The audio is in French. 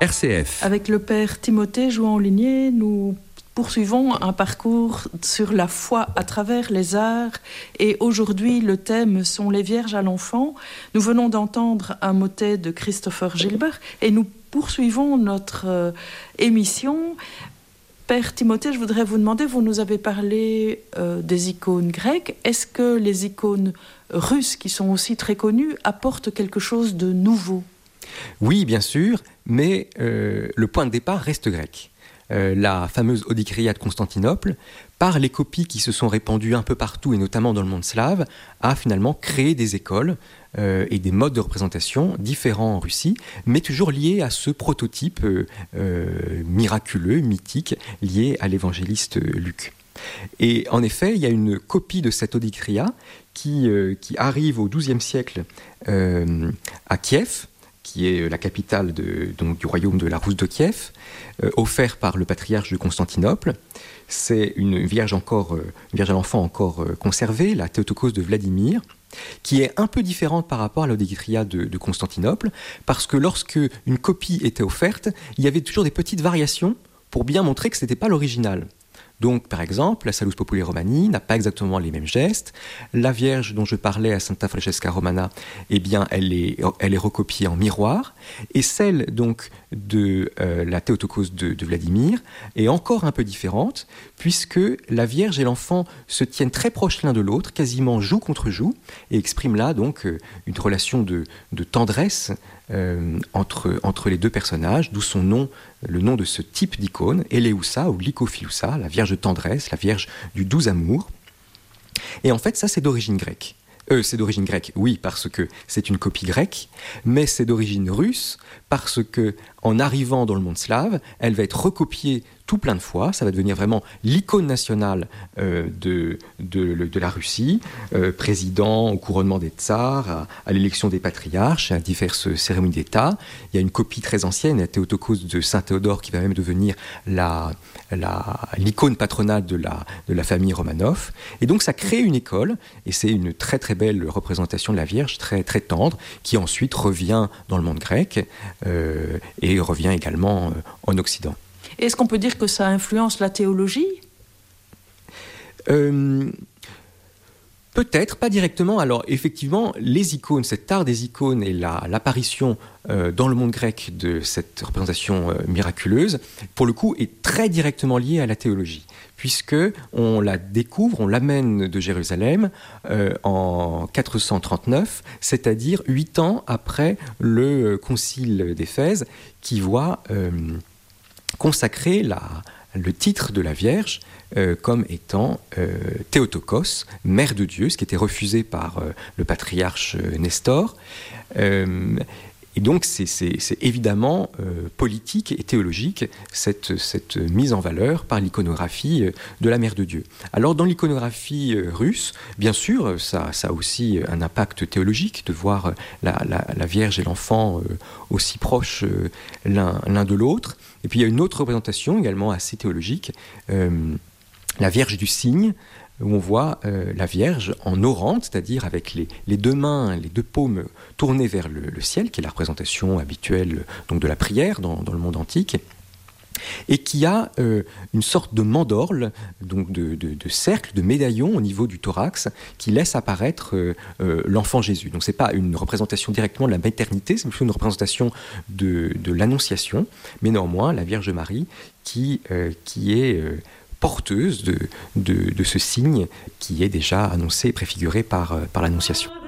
RCF. Avec le père Timothée Jouan-Ligné, nous poursuivons un parcours sur la foi à travers les arts et aujourd'hui le thème sont les Vierges à l'enfant. Nous venons d'entendre un motet de Christopher Gilbert et nous poursuivons notre émission. Père Timothée, je voudrais vous demander, vous nous avez parlé des icônes grecques. Est-ce que les icônes russes, qui sont aussi très connues, apportent quelque chose de nouveau ? Oui, bien sûr, mais le point de départ reste grec. La fameuse Odykria de Constantinople, par les copies qui se sont répandues un peu partout, et notamment dans le monde slave, a finalement créé des écoles et des modes de représentation différents en Russie, mais toujours liés à ce prototype miraculeux, mythique, lié à l'évangéliste Luc. Et en effet, il y a une copie de cette Odykria qui arrive au XIIe siècle à Kiev, qui est la capitale donc, du royaume de la Rousse de Kiev, offert par le patriarche de Constantinople. C'est une vierge à l'enfant encore conservée, la Théotokos de Vladimir, qui est un peu différente par rapport à l'Odykria de Constantinople, parce que lorsque une copie était offerte, il y avait toujours des petites variations pour bien montrer que ce n'était pas l'original. Donc, par exemple, la Salus Populi Romani n'a pas exactement les mêmes gestes. La Vierge dont je parlais à Santa Francesca Romana, eh bien, elle est recopiée en miroir. Et celle donc de la Théotokos de Vladimir est encore un peu différente, puisque la Vierge et l'enfant se tiennent très proches l'un de l'autre, quasiment joue contre joue, et expriment là donc une relation de tendresse entre les deux personnages, d'où son nom, le nom de ce type d'icône, Eleusa ou Lycophilousa, la Vierge de tendresse, la Vierge du doux amour. Et en fait, ça, c'est d'origine grecque. C'est d'origine grecque, oui, parce que c'est une copie grecque, mais c'est d'origine russe, parce que en arrivant dans le monde slave, elle va être recopiée tout plein de fois. Ça va devenir vraiment l'icône nationale de la Russie, président au couronnement des tsars, à l'élection des patriarches, à diverses cérémonies d'État. Il y a une copie très ancienne, la Théotokos de Saint-Théodore, qui va même devenir l'icône patronale de la famille Romanov. Et donc ça crée une école, et c'est une très très belle représentation de la Vierge, très très tendre, qui ensuite revient dans le monde grec et revient également en Occident. Est-ce qu'on peut dire que ça influence la théologie ? Peut-être, pas directement. Alors effectivement, les icônes, cet art des icônes et l'apparition dans le monde grec de cette représentation miraculeuse, pour le coup, est très directement liée à la théologie, puisque on la découvre, on l'amène de Jérusalem en 439, c'est-à-dire 8 ans après le concile d'Éphèse, qui voit consacrer le titre de la Vierge comme étant Théotokos, mère de Dieu, ce qui était refusé par le patriarche Nestor. Et donc c'est évidemment politique et théologique, cette mise en valeur par l'iconographie de la Mère de Dieu. Alors dans l'iconographie russe, bien sûr, ça a aussi un impact théologique de voir la Vierge et l'enfant aussi proches l'un de l'autre. Et puis il y a une autre représentation également assez théologique, la Vierge du Cygne, où on voit la Vierge en orante, c'est-à-dire avec les deux mains, les deux paumes tournées vers le ciel, qui est la représentation habituelle donc, de la prière dans le monde antique, et qui a une sorte de mandorle, donc de cercle, de médaillon au niveau du thorax, qui laisse apparaître l'enfant Jésus. Donc ce n'est pas une représentation directement de la maternité, c'est plutôt une représentation de l'Annonciation, mais néanmoins la Vierge Marie qui est porteuse de ce signe qui est déjà annoncé et préfiguré par l'Annonciation.